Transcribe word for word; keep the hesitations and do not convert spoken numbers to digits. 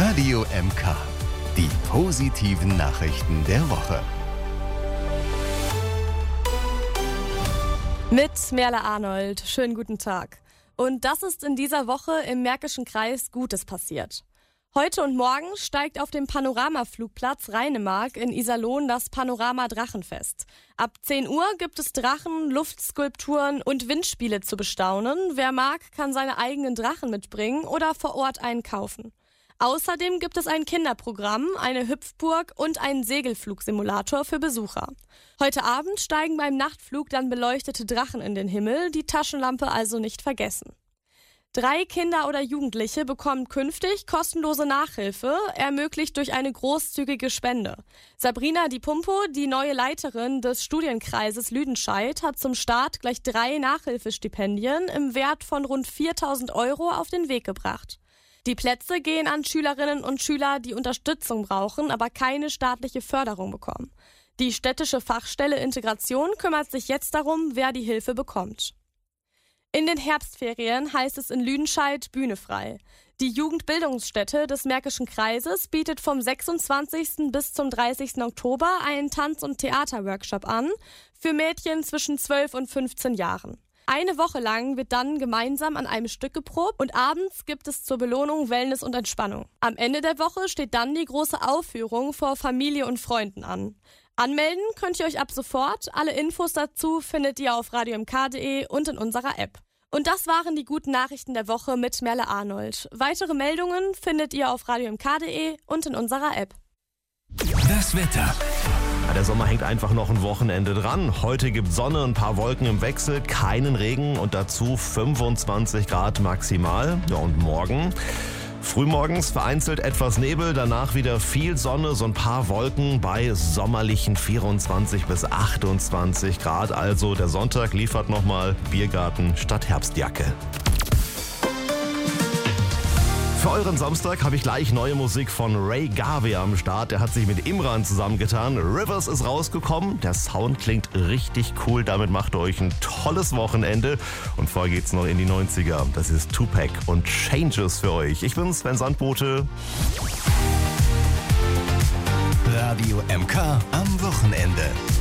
Radio M K. Die positiven Nachrichten der Woche. Mit Merle Arnold. Schönen guten Tag. Und das ist in dieser Woche im Märkischen Kreis Gutes passiert. Heute und morgen steigt auf dem Panoramaflugplatz Rheinemark in Iserlohn das Panorama Drachenfest. Ab zehn Uhr gibt es Drachen, Luftskulpturen und Windspiele zu bestaunen. Wer mag, kann seine eigenen Drachen mitbringen oder vor Ort einen kaufen. Außerdem gibt es ein Kinderprogramm, eine Hüpfburg und einen Segelflugsimulator für Besucher. Heute Abend steigen beim Nachtflug dann beleuchtete Drachen in den Himmel, die Taschenlampe also nicht vergessen. Drei Kinder oder Jugendliche bekommen künftig kostenlose Nachhilfe, ermöglicht durch eine großzügige Spende. Sabrina Di Pumpo, die neue Leiterin des Studienkreises Lüdenscheid, hat zum Start gleich drei Nachhilfestipendien im Wert von rund viertausend Euro auf den Weg gebracht. Die Plätze gehen an Schülerinnen und Schüler, die Unterstützung brauchen, aber keine staatliche Förderung bekommen. Die städtische Fachstelle Integration kümmert sich jetzt darum, wer die Hilfe bekommt. In den Herbstferien heißt es in Lüdenscheid Bühne frei. Die Jugendbildungsstätte des Märkischen Kreises bietet vom sechsundzwanzigsten bis zum dreißigsten Oktober einen Tanz- und Theaterworkshop an für Mädchen zwischen zwölf und fünfzehn Jahren. Eine Woche lang wird dann gemeinsam an einem Stück geprobt und abends gibt es zur Belohnung Wellness und Entspannung. Am Ende der Woche steht dann die große Aufführung vor Familie und Freunden an. Anmelden könnt ihr euch ab sofort. Alle Infos dazu findet ihr auf radio m k punkt d e und in unserer App. Und das waren die guten Nachrichten der Woche mit Merle Arnold. Weitere Meldungen findet ihr auf radio m k punkt d e und in unserer App. Das Wetter. Ja, der Sommer hängt einfach noch ein Wochenende dran. Heute gibt Sonne, ein paar Wolken im Wechsel, keinen Regen und dazu fünfundzwanzig Grad maximal. Ja, und morgen? Frühmorgens vereinzelt etwas Nebel, danach wieder viel Sonne, so ein paar Wolken bei sommerlichen vierundzwanzig bis achtundzwanzig Grad. Also der Sonntag liefert nochmal Biergarten statt Herbstjacke. Für euren Samstag habe ich gleich neue Musik von Ray Garvey am Start. Der hat sich mit Imran zusammengetan. Rivers ist rausgekommen. Der Sound klingt richtig cool. Damit macht ihr euch ein tolles Wochenende. Und vorher geht's noch in die neunziger. Das ist Tupac und Changes für euch. Ich bin Sven Sandbote. Radio M K am Wochenende.